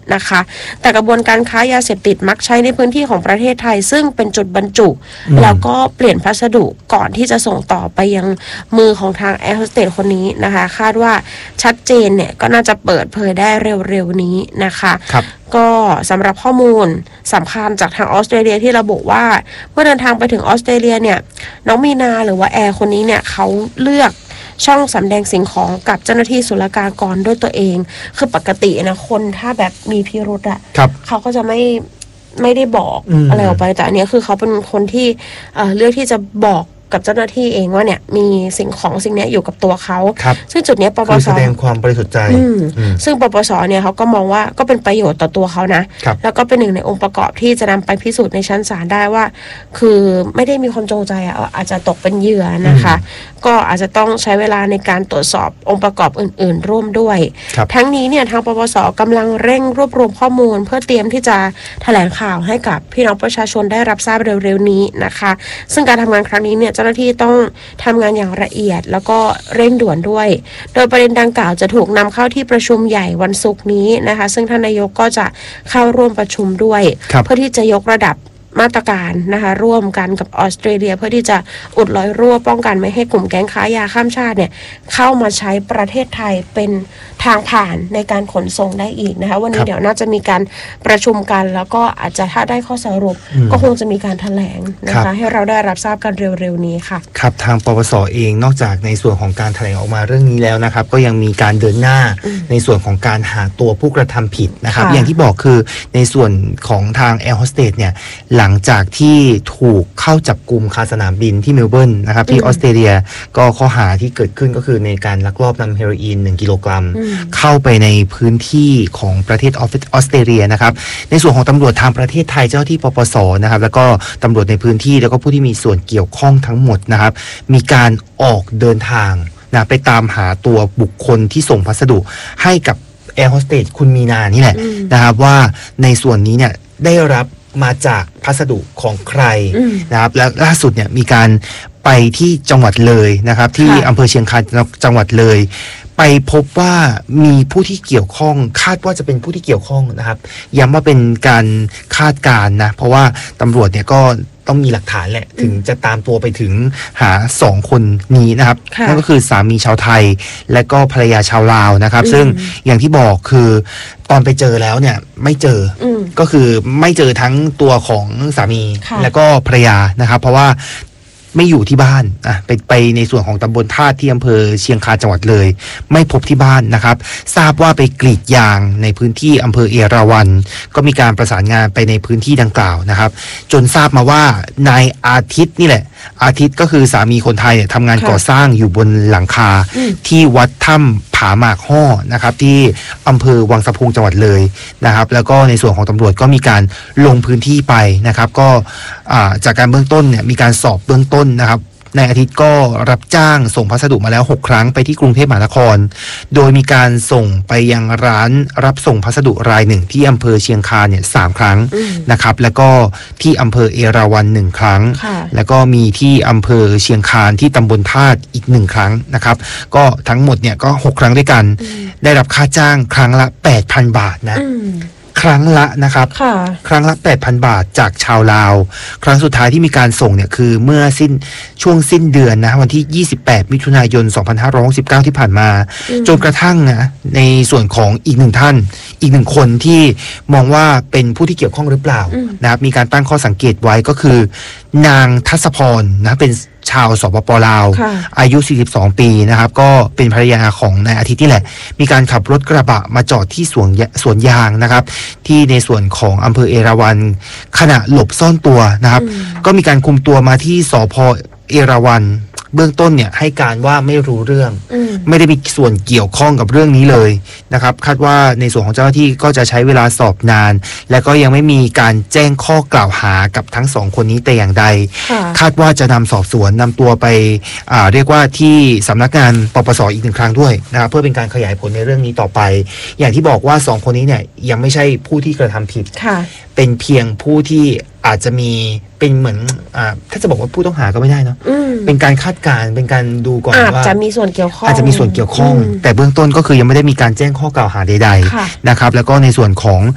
นะคะแต่กระบวนการค้ายาเสพติดมักใช้ในพื้นที่ของประเทศไทยซึ่งเป็นจุดบรรจุแล้วก็เปลี่ยนพัสดุก่อนที่จะส่งต่อไปยังมือของทางแอร์โฮสเตสคนนี้นะคะคาดว่าชัดเจนเนี่ยก็น่าจะเปิดเผยได้เร็วๆนี้นะคะก็สำหรับข้อมูลสำคัญจากทางออสเตรเลียที่ระบุว่าเมื่อเดินทางไปถึงออสเตรเลียเนี่ยน้องมีนาหรือว่าแอร์คนนี้เนี่ยเขาเลือกช่องสำแดงสิ่งของกับเจ้าหน้าที่ศุลกากรด้วยตัวเองคือปกตินะคนถ้าแบบมีพิรุธอะเขาก็จะไม่ได้บอกอะไรออกไปแต่อันนี้คือเขาเป็นคนที่เลือกที่จะบอกกับเจ้าหน้าที่เองว่าเนี่ยมีสิ่งของสิ่งนี้อยู่กับตัวเขาซึ่งจุดนี้ปปสแสดงความบริสุทธิ์ใจซึ่งปปสเนี่ยเขาก็มองว่าก็เป็นประโยชน์ต่อตัวเขานะแล้วก็เป็นหนึ่งในองค์ประกอบที่จะนำไปพิสูจน์ในชั้นศาลได้ว่าคือไม่ได้มีความจงใจอาจจะตกเป็นเหยื่อนะคะก็อาจจะต้องใช้เวลาในการตรวจสอบองค์ประกอบอื่นๆร่วมด้วยทั้งนี้เนี่ยทางปปสกำลังเร่งรวบรวมข้อมูลเพื่อเตรียมที่จะแถลงข่าวให้กับพี่น้องประชาชนได้รับทราบเร็วๆนี้นะคะซึ่งการทำงานครั้งนี้เนี่ยเจ้าหน้าที่ต้องทำงานอย่างละเอียดแล้วก็เร่งด่วนด้วยโดยประเด็นดังกล่าวจะถูกนำเข้าที่ประชุมใหญ่วันศุกร์นี้นะคะซึ่งท่านนายกก็จะเข้าร่วมประชุมด้วยเพื่อที่จะยกระดับมาตรการนะคะร่วมกันกับออสเตรเลียเพื่อที่จะอุดรอยรั่วป้องกันไม่ให้กลุ่มแก๊งค้ายาข้ามชาติเนี่ยเข้ามาใช้ประเทศไทยเป็นทางผ่านในการขนส่งได้อีกนะคะวันนี้เดี๋ยวน่าจะมีการประชุมกันแล้วก็อาจจะถ้าได้ข้อสรุปก็คงจะมีการแถลงนะคะให้เราได้รับทราบกันเร็วๆนี้ค่ะครับทางปปสเองนอกจากในส่วนของการแถลงออกมาเรื่องนี้แล้วนะครับก็ยังมีการเดินหน้าในส่วนของการหาตัวผู้กระทำผิดนะครับอย่างที่บอกคือในส่วนของทางแอร์โฮสเตสเนี่ยหลังจากที่ถูกเข้าจับกุมคาสนามบินที่เมลเบิร์นนะครับที่ออสเตรเลียก็ข้อหาที่เกิดขึ้นก็คือในการลักลอบนำเฮโรอีน1กิโลกรัมเข้าไปในพื้นที่ของประเทศออสเตรเลียนะครับในส่วนของตำรวจทางประเทศไทยเจ้าที่ปปสนะครับแล้วก็ตำรวจในพื้นที่แล้วก็ผู้ที่มีส่วนเกี่ยวข้องทั้งหมดนะครับมีการออกเดินทางนะไปตามหาตัวบุคคลที่ส่งพัสดุให้กับแอร์โฮสเตสคุณมีนานี่แหละนะครับว่าในส่วนนี้เนี่ยได้รับมาจากพัสดุของใครนะครับและล่าสุดเนี่ยมีการไปที่จังหวัดเลยนะครับที่อำเภอเชียงคานจังหวัดเลยไปพบว่ามีผู้ที่เกี่ยวข้องคาดว่าจะเป็นผู้ที่เกี่ยวข้องนะครับย้ำว่าเป็นการคาดการณ์นะเพราะว่าตำรวจเนี่ยก็ต้องมีหลักฐานแหละถึงจะตามตัวไปถึงหา2คนนี้นะครับนั่นก็คือสามีชาวไทยและก็ภรรยาชาวลาวนะครับซึ่งอย่างที่บอกคือตอนไปเจอแล้วเนี่ยไม่เจอก็คือไม่เจอทั้งตัวของสามีและก็ภรรยานะครับเพราะว่าไม่อยู่ที่บ้านไปในส่วนของตำบลธาตุที่อำเภอเชียงคานจังหวัดเลยไม่พบที่บ้านนะครับทราบว่าไปกรีดยางในพื้นที่อำเภอเอราวัณก็มีการประสานงานไปในพื้นที่ดังกล่าวนะครับจนทราบมาว่านายอาทิตย์นี่แหละอาทิตย์ก็คือสามีคนไทยเนี่ยทำงานก่อสร้างอยู่บนหลังคาที่วัดถ้ำผาหมากฮ้อนะครับที่อำเภอวังสะพุงจังหวัดเลยนะครับแล้วก็ในส่วนของตำรวจก็มีการลงพื้นที่ไปนะครับก็จากการเบื้องต้นเนี่ยมีการสอบเบื้องต้นนะครับในอาทิตย์ก็รับจ้างส่งพัสดุมาแล้ว6ครั้งไปที่กรุงเทพมหานครโดยมีการส่งไปยังร้านรับส่งพัสดุรายหนึ่งที่อำเภอเชียงคานเนี่ย3ครั้งนะครับแล้วก็ที่อำเภอเอราวัณ1ครั้งแล้วก็มีที่อำเภอเชียงคานที่ตำบลธาตุอีก1ครั้งนะครับก็ทั้งหมดเนี่ยก็6ครั้งด้วยกันได้รับค่าจ้างครั้งละ 8,000 บาทนะครั้งละนะครับครั้งละ 8,000 บาทจากชาวลาวครั้งสุดท้ายที่มีการส่งเนี่ยคือเมื่อช่วงสิ้นเดือนนะวันที่28มิถุนายน2569ที่ผ่านมาจนกระทั่งนะในส่วนของอีก1ท่านอีก1คนที่มองว่าเป็นผู้ที่เกี่ยวข้องหรือเปล่านะครับมีการตั้งข้อสังเกตไว้ก็คือนางทัศพรนะเป็นชาวสปป.ลาวอายุ42ปีนะครับก็เป็นภรรยาของนายอาทิตย์นี่แหละมีการขับรถกระบะมาจอดที่สวนยางนะครับที่ในส่วนของอำเภอเอราวัณขณะหลบซ่อนตัวนะครับก็มีการคุมตัวมาที่สภ.เอราวัณเบื้องต้นเนี่ยให้การว่าไม่รู้เรื่องไม่ได้มีส่วนเกี่ยวข้องกับเรื่องนี้เลยนะครับคาดว่าในส่วนของเจ้าหน้าที่ก็จะใช้เวลาสอบนานและก็ยังไม่มีการแจ้งข้อกล่าวหากับทั้ง2คนนี้แต่อย่างใดคาดว่าจะนำสอบสวนนำตัวไปเรียกว่าที่สำนักงานปปสอีก1ครั้งด้วยนะครับเพื่อเป็นการขยายผลในเรื่องนี้ต่อไปอย่างที่บอกว่า2คนนี้เนี่ยยังไม่ใช่ผู้ที่กระทำผิดเป็นเพียงผู้ที่อาจจะมีเป็นเหมือนถ้าจะบอกว่าผู้ต้องหาก็ไม่ได้เนาะเป็นการคาดการณ์เป็นการดูก่อนว่าอาจจะมีส่วนเกี่ยวข้องแต่เบื้องต้นก็คือยังไม่ได้มีการแจ้งข้อกล่าวหาใดๆนะครับแล้วก็ในส่วนของ